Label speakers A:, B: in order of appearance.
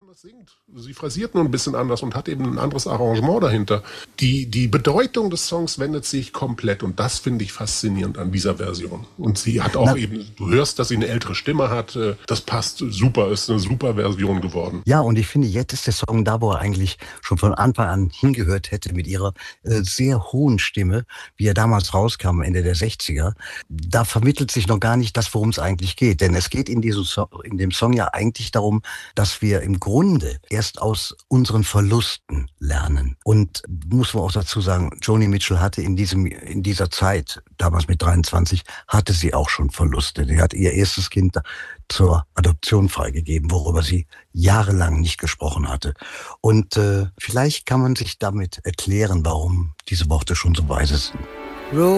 A: anders singt. Sie phrasiert nur ein bisschen anders und hat eben ein anderes Arrangement dahinter. Die Bedeutung des Songs wendet sich komplett und das finde ich faszinierend an dieser Version. Und sie hat auch du hörst, dass sie eine ältere Stimme hat. Das passt super, ist eine super Version geworden.
B: Ja, und ich finde, jetzt ist der Song da, wo er eigentlich schon von Anfang an hingehört hätte, mit ihrer sehr hohen Stimme, wie er damals rauskam, Ende der 60er. Da vermittelt sich noch gar nicht das, worum es eigentlich geht. Denn es geht in dem Song ja eigentlich darum, dass wir im Grunde erst aus unseren Verlusten lernen. Und muss man auch dazu sagen, Joni Mitchell hatte in dieser Zeit, damals mit 23, hatte sie auch schon Verluste. Sie hat ihr erstes Kind zur Adoption freigegeben, worüber sie jahrelang nicht gesprochen hatte. Und vielleicht kann man sich damit erklären, warum diese Worte schon so weise sind.